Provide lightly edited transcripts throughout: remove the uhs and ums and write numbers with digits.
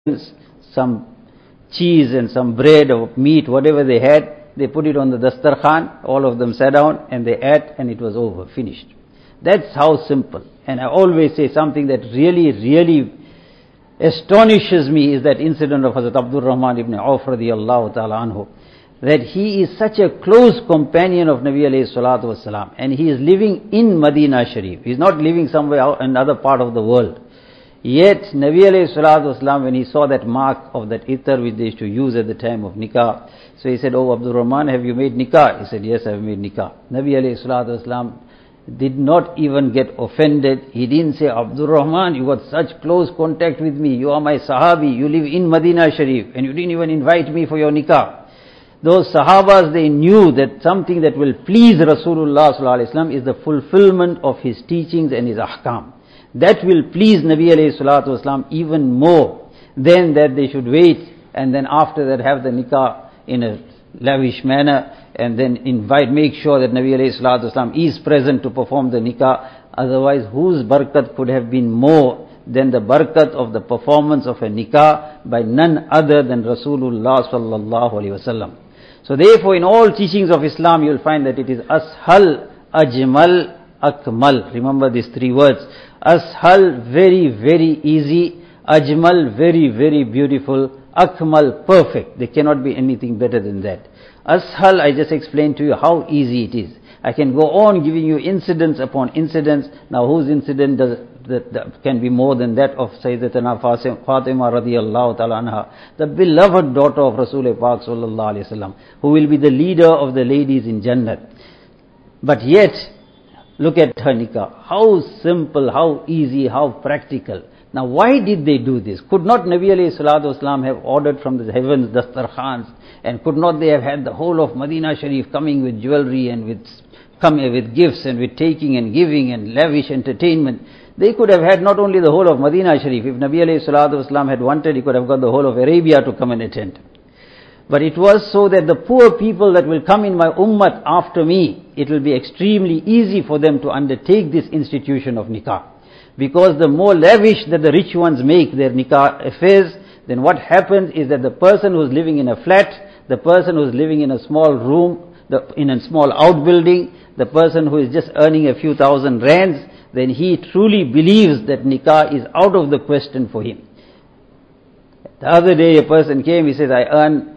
some cheese and some bread or meat, whatever they had, they put it on the dastarkhan, all of them sat down and they ate and it was over, finished. That's how simple. And I always say something that really astonishes me is that incident of Hazrat Abdul Rahman ibn Auf radiyallahu ta'ala anhu, that he is such a close companion of Nabi alayhi salatu wasalam, and he is living in Medina Sharif. He is not living somewhere out in another part of the world. Yet, Nabi alayhi salatu wasalam, when he saw that mark of that itar which they used to use at the time of nikah, so he said, "Oh Abdul Rahman, have you made nikah?" He said, "Yes, I have made nikah." Nabi alayhi salatu wasalam did not even get offended. He didn't say, "Abdul Rahman, you got such close contact with me, you are my sahabi, you live in Medina Sharif, and you didn't even invite me for your nikah." Those sahabas, they knew that something that will please Rasulullah sallallahu alaihi wasallam is the fulfillment of his teachings and his ahkam. That will please Nabi alayhi salatu wasalam even more than that they should wait and then after that have the nikah in a lavish manner and then make sure that Nabi alayhi salatu wasalam is present to perform the nikah. Otherwise, whose barakat could have been more than the barakat of the performance of a nikah by none other than Rasulullah sallallahu alaihi wasallam. So therefore, in all teachings of Islam, you will find that it is ashal, ajmal, akmal. Remember these three words. Ashal, very easy. Ajmal, very beautiful. Akmal, perfect. There cannot be anything better than that. Ashal, I just explained to you how easy it is. I can go on giving you incidents upon incidents. Now whose incident that can be more than that of Sayyidatuna Fatima radiyallahu ta'ala anha, the beloved daughter of Rasulullah Pak sallallahu alayhi wasallam, who will be the leader of the ladies in Jannat. But yet, look at her nikah. How simple, how easy, how practical. Now why did they do this? Could not Nabi alayhi salatu wasalam have ordered from the heavens dastarkhans, and could not they have had the whole of Medina Sharif coming with jewelry and with gifts and with taking and giving and lavish entertainment? They could have had not only the whole of Medina Sharif. If Nabi alayhi salatu wasalam had wanted, he could have got the whole of Arabia to come and attend. But it was so that the poor people that will come in my ummah after me, it will be extremely easy for them to undertake this institution of nikah. Because the more lavish that the rich ones make their nikah affairs, then what happens is that the person who is living in a flat, the person who is living in a small room, in a small outbuilding, the person who is just earning a few thousand rands, then he truly believes that nikah is out of the question for him. The other day a person came, he says, "I earn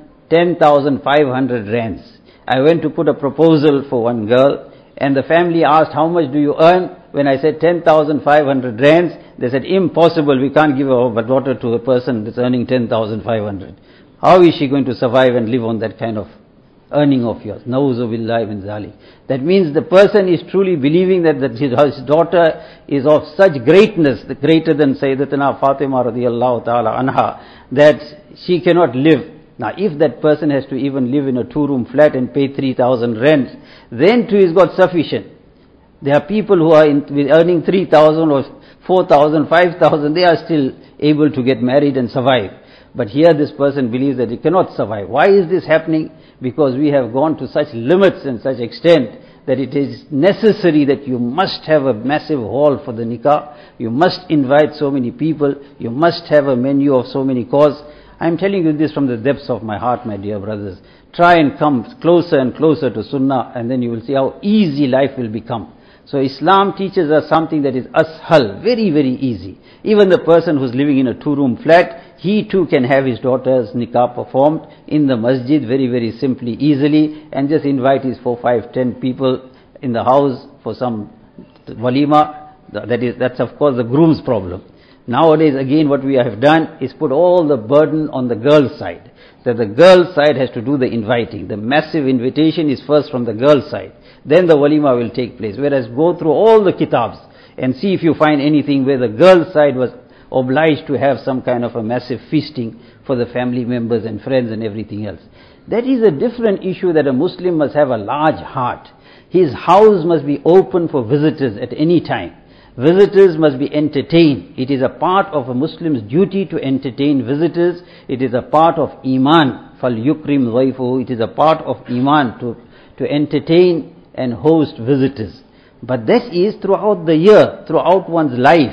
10,500 rands. I went to put a proposal for one girl, and the family asked, 'How much do you earn?' When I said 10,500 rands, they said, 'Impossible, we can't give our daughter to a person that's earning 10,500. How is she going to survive and live on that kind of earning of yours?' Nauzu billahi min zalik. That means the person is truly believing that his daughter is of such greatness, greater than Sayyidatuna Fatima radiyallahu ta'ala anha, that she cannot live. Now if that person has to even live in a 2-room flat and pay 3,000 rents, then too is got sufficient. There are people who are earning 3,000 or 4,000, 5,000, they are still able to get married and survive. But here this person believes that he cannot survive. Why is this happening? Because we have gone to such limits and such extent that it is necessary that you must have a massive hall for the nikah, you must invite so many people, you must have a menu of so many courses. I am telling you this from the depths of my heart, my dear brothers. Try and come closer and closer to Sunnah, and then you will see how easy life will become. So Islam teaches us something that is ashal, very easy. Even the person who is living in a 2-room flat, he too can have his daughter's nikah performed in the masjid very simply, easily, and just invite his 4, 5, 10 people in the house for some walima. That's of course the groom's problem. Nowadays again what we have done is put all the burden on the girl's side. That the girl's side has to do the inviting. The massive invitation is first from the girl's side. Then the walima will take place. Whereas go through all the kitabs and see if you find anything where the girl's side was obliged to have some kind of a massive feasting for the family members and friends and everything else. That is a different issue, that a Muslim must have a large heart. His house must be open for visitors at any time. Visitors must be entertained. It is a part of a Muslim's duty to entertain visitors. It is a part of Iman. فَلْيُكْرِمْ ضَيْفُهُ. It is a part of Iman to entertain and host visitors. But that is throughout the year, throughout one's life.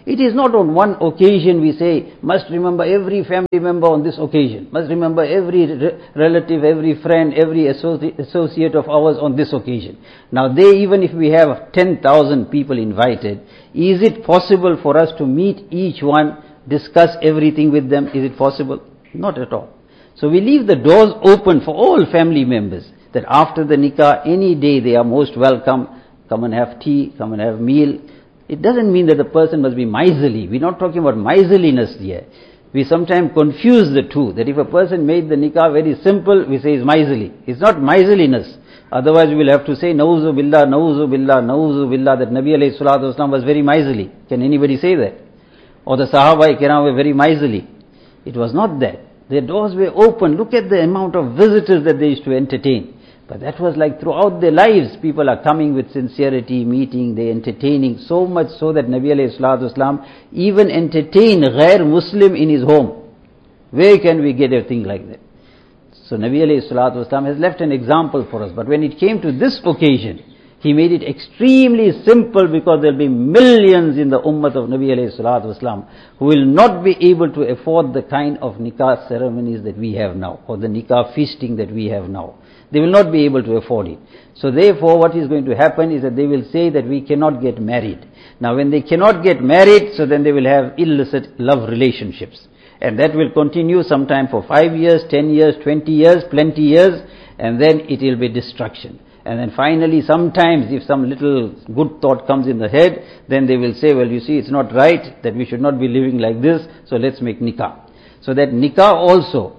It is not on one occasion we say, must remember every family member on this occasion, must remember every relative, every friend, every associate of ours on this occasion. Now even if we have 10,000 people invited, is it possible for us to meet each one, discuss everything with them? Is it possible? Not at all. So we leave the doors open for all family members, that after the nikah, any day they are most welcome. Come and have tea, come and have meal. It doesn't mean that the person must be miserly. We're not talking about miserliness here. We sometimes confuse the two, that if a person made the nikah very simple, we say he's miserly. It's not miserliness. Otherwise we will have to say, Nauzu billah, Nauzu billah, Nauzu billah, that Nabi alayhi salatu wasalam was very miserly. Can anybody say that? Or the Sahaba kiram were very miserly. It was not that. Their doors were open. Look at the amount of visitors that they used to entertain. But that was like throughout their lives, people are coming with sincerity, meeting, they entertaining, so much so that Nabi alayhi salatu wasalam even entertained ghair Muslim in his home. Where can we get a thing like that? So Nabi alayhi salatu wasalam has left an example for us. But when it came to this occasion, he made it extremely simple, because there will be millions in the ummah of Nabi alayhi salatu wasalam who will not be able to afford the kind of nikah ceremonies that we have now, or the nikah feasting that we have now. They will not be able to afford it. So therefore what is going to happen is that they will say that we cannot get married. Now when they cannot get married, so then they will have illicit love relationships. And that will continue sometime for 5 years, 10 years, 20 years, plenty years, and then it will be destruction. And then finally sometimes if some little good thought comes in the head, then they will say, well, you see, it's not right, that we should not be living like this, so let's make nikah. So that nikah also,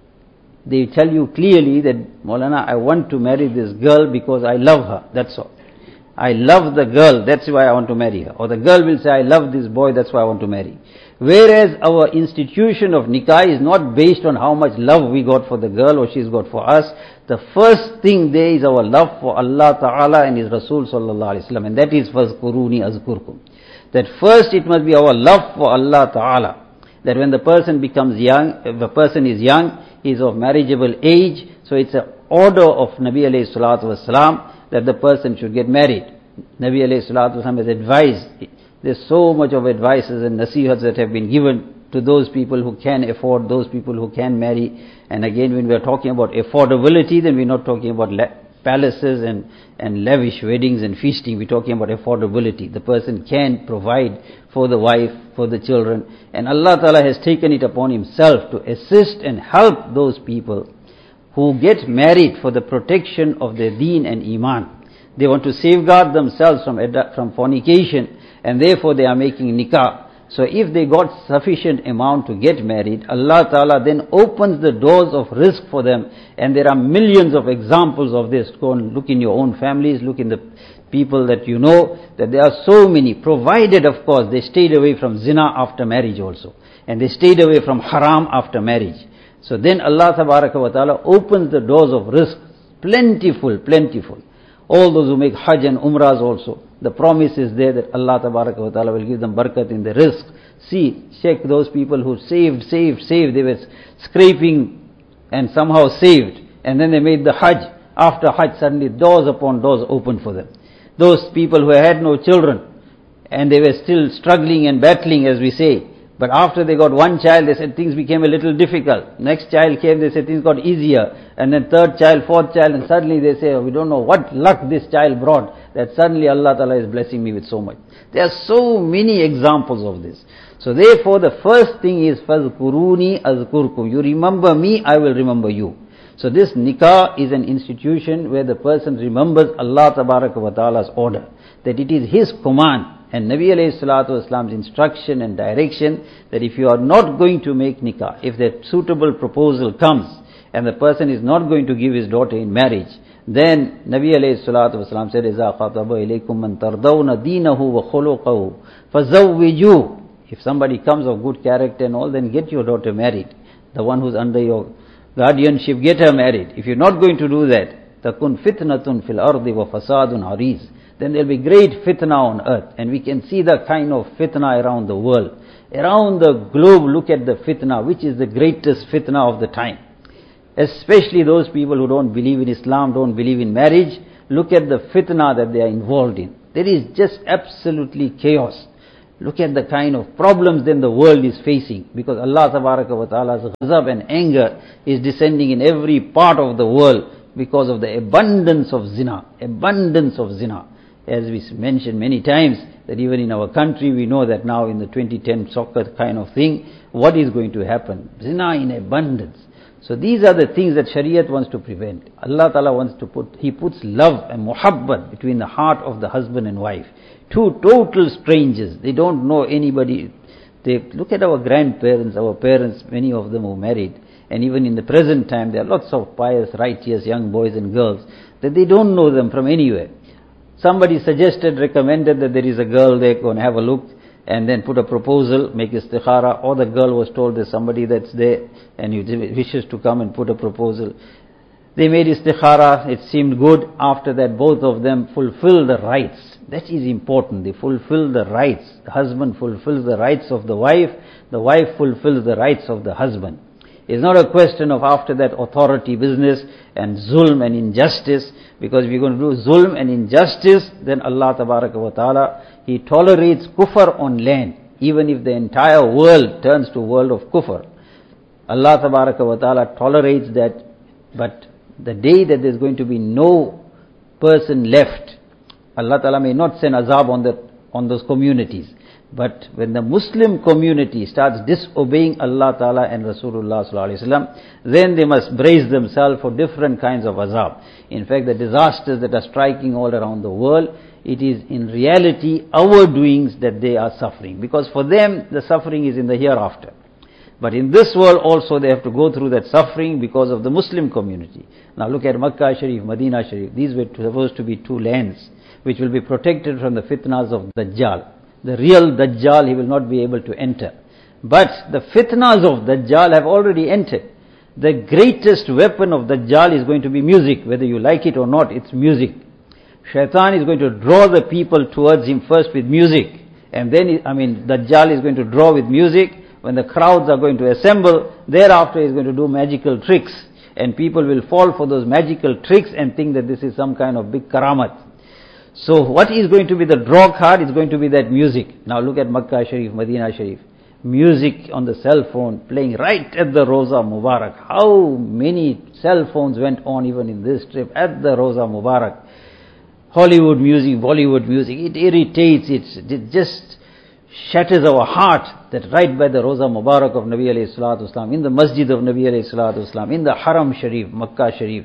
they tell you clearly that, Maulana, I want to marry this girl because I love her, that's all. I love the girl, that's why I want to marry her. Or the girl will say, I love this boy, that's why I want to marry. Whereas our institution of nikah is not based on how much love we got for the girl or she's got for us. The first thing there is our love for Allah Ta'ala and His Rasul Sallallahu Alaihi Wasallam, and that is fazkuruni azkurkum. That first it must be our love for Allah Ta'ala. That when the person becomes young, if the person is young, he is of marriageable age, so it's an order of Nabi alayhi salatu wasalam that the person should get married. Nabi alayhi salatu wasalam has advised. There's so much of advices and nasihats that have been given to those people who can afford, those people who can marry. And again, when we are talking about affordability, then we're not talking about palaces and lavish weddings and feasting. We're talking about affordability. The person can provide for the wife, for the children. And Allah Ta'ala has taken it upon Himself to assist and help those people who get married for the protection of their deen and iman. They want to safeguard themselves from fornication, and therefore they are making nikah. So if they got sufficient amount to get married, Allah Ta'ala then opens the doors of rizq for them. And there are millions of examples of this. Go and look in your own families, look in the people that you know, that there are so many, provided of course they stayed away from zina after marriage also. And they stayed away from haram after marriage. So then Allah Ta'ala opens the doors of rizq, plentiful, plentiful. All those who make hajj and umrahs also, the promise is there that Allah Ta'ala will give them barakat in the rizq. See, check those people who saved. They were scraping and somehow saved. And then they made the hajj. After hajj, suddenly doors upon doors opened for them. Those people who had no children, and they were still struggling and battling, as we say. But after they got one child, they said things became a little difficult. Next child came, they said things got easier. And then third child, fourth child, and suddenly they say, we don't know what luck this child brought, that suddenly Allah Ta'ala is blessing me with so much. There are so many examples of this. So therefore the first thing is, fazkuruni azkurkum. You remember me, I will remember you. So this nikah is an institution where the person remembers Allah Ta'ala's order, that it is His command. And Nabi alayhi salatu wasalam's instruction and direction, that if you are not going to make nikah, if that suitable proposal comes, and the person is not going to give his daughter in marriage, then Nabi alayhi salatu wasalam said, إِذَا خَطَبَ إِلَيْكُمْ مَنْ تَرْضَوْنَ دِينَهُ وَخُلُقَهُ فَزَوِّجُوا. If somebody comes of good character and all, then get your daughter married. The one who's under your guardianship, get her married. If you're not going to do that, تَكُنْ فِتْنَةٌ فِي الْأَرْضِ وَفَسَادٌ عَرِيضٌ. Then there will be great fitna on earth. And we can see the kind of fitna around the world. Around the globe, look at the fitna, which is the greatest fitna of the time. Especially those people who don't believe in Islam, don't believe in marriage. Look at the fitna that they are involved in. There is just absolutely chaos. Look at the kind of problems then the world is facing, because Allah Tabaraka wa Ta'ala's ghazab and anger is descending in every part of the world because of the abundance of zina. Abundance of zina. As we mentioned many times, that even in our country we know that now in the 2010 soccer kind of thing, what is going to happen? Zina in abundance. So these are the things that Shariat wants to prevent. Allah Ta'ala wants to He puts love and muhabbat between the heart of the husband and wife. Two total strangers, they don't know anybody. They look at our grandparents, our parents, many of them who married, and even in the present time there are lots of pious, righteous young boys and girls that they don't know them from anywhere. Somebody suggested, recommended that there is a girl there, go and have a look, and then put a proposal, make istikhara, or the girl was told there's somebody that's there and he wishes to come and put a proposal. They made istikhara, it seemed good. After that, both of them fulfill the rights. That is important. They fulfill the rights. The husband fulfills the rights of the wife fulfills the rights of the husband. It's not a question of after that authority business and zulm and injustice, because if you're going to do zulm and injustice, then Allah Tabaraka wa Ta'ala, He tolerates kufr on land, even if the entire world turns to a world of kufr. Allah Tabaraka wa Ta'ala tolerates that, but the day that there's going to be no person left, Allah Ta'ala may not send azab on those communities. But when the Muslim community starts disobeying Allah Ta'ala and Rasulullah Sallallahu Alaihi Wasallam, then they must brace themselves for different kinds of azab. In fact, the disasters that are striking all around the world, it is in reality our doings that they are suffering. Because for them, the suffering is in the hereafter. But in this world also they have to go through that suffering because of the Muslim community. Now look at Makkah Sharif, Medina Sharif. These were supposed to be two lands which will be protected from the fitnas of Dajjal. The real Dajjal, he will not be able to enter. But the fitnas of Dajjal have already entered. The greatest weapon of Dajjal is going to be music. Whether you like it or not, it's music. Shaitan is going to draw the people towards him first with music. And then, Dajjal is going to draw with music. When the crowds are going to assemble, thereafter he is going to do magical tricks. And people will fall for those magical tricks and think that this is some kind of big karamat. So what is going to be the draw card is going to be that music. Now look at Makkah Sharif, Medina Sharif. Music on the cell phone playing right at the Roza Mubarak. How many cell phones went on even in this trip at the Roza Mubarak. Hollywood music, Bollywood music, it irritates, it just shatters our heart that right by the Roza Mubarak of Nabi alayhi salatu wasalam, in the masjid of Nabi alayhi salatu wasalam, in the Haram Sharif, Makkah Sharif,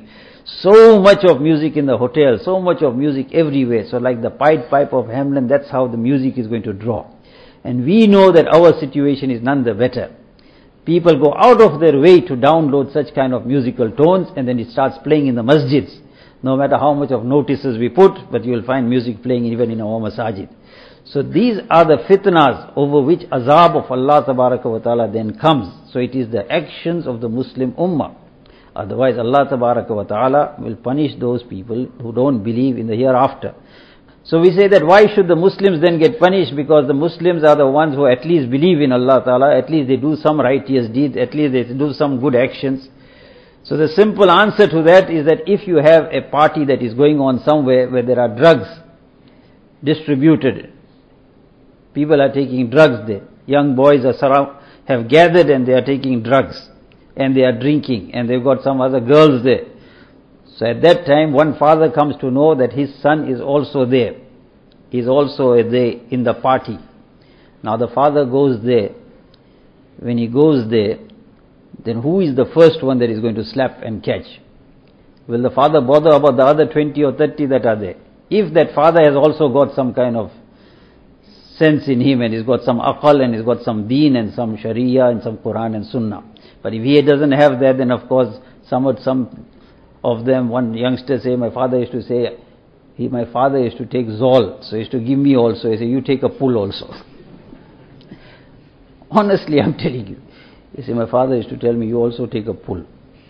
so much of music in the hotel, so much of music everywhere. So like the Pied Pipe of Hamelin, that's how the music is going to draw. And we know that our situation is none the better. People go out of their way to download such kind of musical tones, and then it starts playing in the masjids. No matter how much of notices we put, but you will find music playing even in our masajid. So these are the fitnas over which azab of Allah Tabaraka wa Ta'ala then comes. So it is the actions of the Muslim Ummah. Otherwise Allah Tabaraka wa Ta'ala will punish those people who don't believe in the hereafter. So we say that why should the Muslims then get punished? Because the Muslims are the ones who at least believe in Allah Ta'ala, at least they do some righteous deeds, at least they do some good actions. So the simple answer to that is that if you have a party that is going on somewhere where there are drugs distributed, people are taking drugs there, young boys have gathered and they are taking drugs, and they are drinking, and they've got some other girls there. So at that time, one father comes to know that his son is also there. He's also there in the party. Now the father goes there. When he goes there, then who is the first one that is going to slap and catch? Will the father bother about the other 20 or 30 that are there? If that father has also got some kind of sense in him, and he's got some aqal, and he's got some deen and some sharia and some Quran and sunnah. But if he doesn't have that, then of course some of them, one youngster say, my father used to take Zol, so he used to give me also. He said, you take a pull also. Honestly, I'm telling you. He said, my father used to tell me, you also take a pull.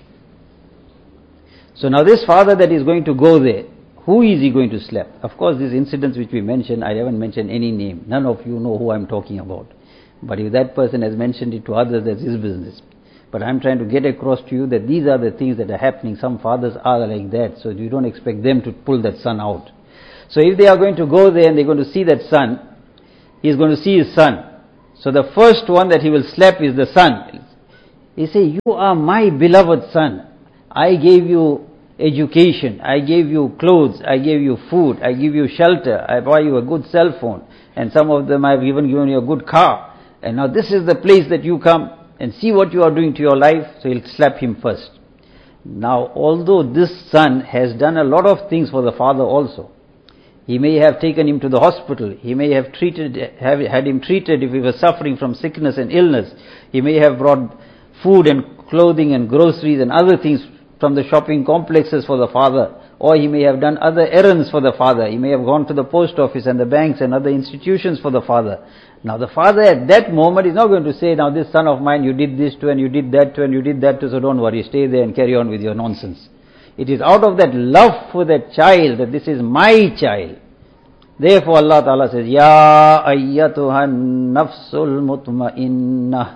So now this father that is going to go there, who is he going to slap? Of course, these incidents which we mentioned, I haven't mentioned any name. None of you know who I'm talking about. But if that person has mentioned it to others, that's his business. But I'm trying to get across to you that these are the things that are happening. Some fathers are like that, so you don't expect them to pull that son out. So if they are going to go there and they're going to see that son, he is going to see his son. So the first one that he will slap is the son. He say, you are my beloved son. I gave you education, I gave you clothes, I gave you food, I give you shelter, I buy you a good cell phone, and some of them I have even given you a good car. And now this is the place that you come and see what you are doing to your life. So he'll slap him first. Now, although this son has done a lot of things for the father also, he may have taken him to the hospital, he may have had him treated if he was suffering from sickness and illness, he may have brought food and clothing and groceries and other things from the shopping complexes for the father, or he may have done other errands for the father, he may have gone to the post office and the banks and other institutions for the father. Now the father at that moment is not going to say, now this son of mine, you did this to and you did that to and you did that to, so don't worry, stay there and carry on with your nonsense. It is out of that love for that child that this is my child. Therefore Allah Ta'ala says, Ya ayyatuhan nafsul mutma'innah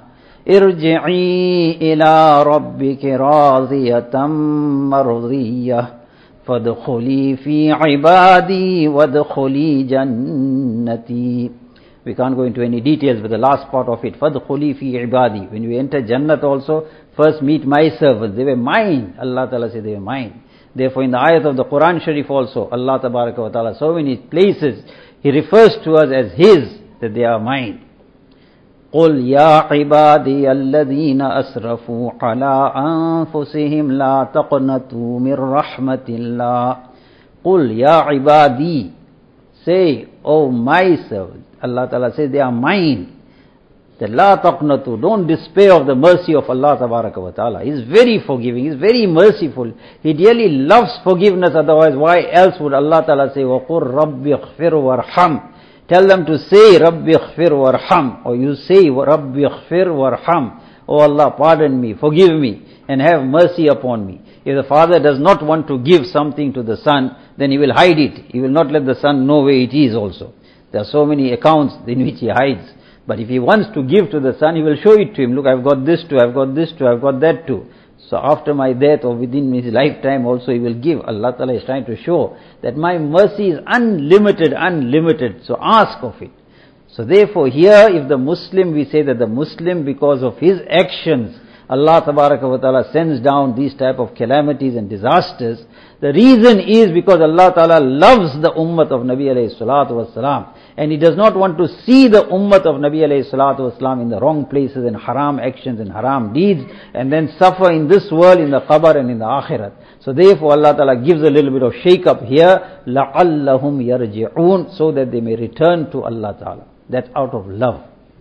irji'i ila rabbiki radiyatan mardiyah fadkhuli fi ibadi wadkhuli jannati. We can't go into any details, but the last part of it, fadkhuli fi ibadi. When you enter Jannat also, first meet my servants. They were mine. Allah Ta'ala said they were mine. Therefore in the ayat of the Quran Sharif also, Allah Tabaraka wa Ta'ala, so many places, He refers to us as His, that they are mine. قُلْ يَا عِبَادِيَ الَّذِينَ أَسْرَفُوا عَلَىٰ أَنفُسِهِمْ لَا تَقْنَطُوا مِنْ رَحْمَةِ اللَّهِ قُلْ يَا عِبَادِي. Say, oh my servants. Allah Ta'ala says they are mine. That la taqnatu, don't despair of the mercy of Allah Tabaraka wa Ta'ala. He is very forgiving, He is very merciful. He dearly loves forgiveness, otherwise why else would Allah Ta'ala say, وَقُلْ رَبِّ اغْفِرْ وَارْحَمْ. Tell them to say, رَبِّ اغْفِرْ وَارْحَمْ. Or you say, رَبِّ اغْفِرْ وَارْحَمْ. Oh Allah, pardon me, forgive me, and have mercy upon me. If the father does not want to give something to the son, then he will hide it. He will not let the son know where it is also. There are so many accounts in which he hides. But if he wants to give to the son, he will show it to him. Look, I've got this too, I've got this too, I've got that too. So after my death or within his lifetime also he will give. Allah Ta'ala is trying to show that my mercy is unlimited, unlimited. So ask of it. So therefore here, if the Muslim, we say that the Muslim, because of his actions, Allah Tabaraka wa Ta'ala sends down these type of calamities and disasters. The reason is because Allah Ta'ala loves the ummah of Nabi alayhi salatu wasalam. And He does not want to see the ummah of Nabi alayhi salatu wasalam in the wrong places and haram actions and haram deeds, and then suffer in this world, in the qabr and in the akhirat. So therefore Allah Ta'ala gives a little bit of shake up here, لَعَلَّهُمْ يَرْجِعُونَ, so that they may return to Allah Ta'ala. That's out of love.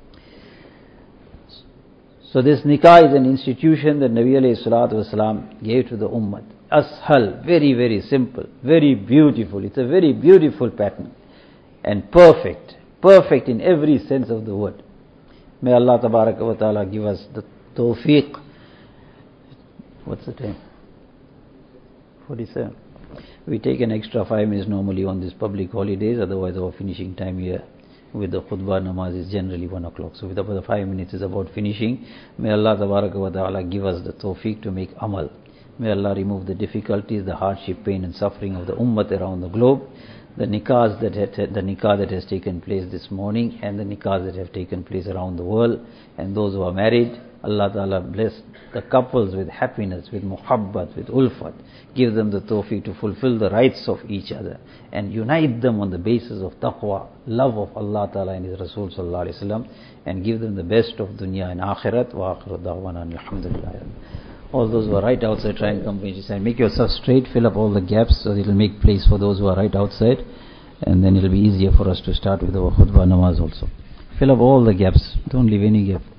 So this nikah is an institution that Nabi alayhi salatu wasalam gave to the ummah. Ashal, very, very simple, very beautiful. It's a very beautiful pattern. And perfect in every sense of the word. May Allah Tabaraka wa Ta'ala give us the tawfiq. What's the time? 47. We take an extra 5 minutes normally on these public holidays, otherwise our finishing time here with the khutbah namaz is generally 1 o'clock. So with about the 5 minutes is about finishing. May Allah Tabaraka wa Ta'ala give us the tawfiq to make amal. May Allah remove the difficulties, the hardship, pain and suffering of the ummah around the globe. The nikahs the nikah that has taken place this morning and the nikahs that have taken place around the world, and those who are married, Allah Ta'ala bless the couples with happiness, with muhabbat, with ulfat. Give them the tawfiq to fulfill the rights of each other and unite them on the basis of taqwa, love of Allah Ta'ala and His Rasul Sallallahu Alaihi Wasallam, and give them the best of dunya and akhirat. Wa akhiru da'wana alhamdulillah. All those who are right outside, try and come inside. Make yourself straight, fill up all the gaps so it will make place for those who are right outside, and then it will be easier for us to start with our khutbah namaz also. Fill up all the gaps, don't leave any gap.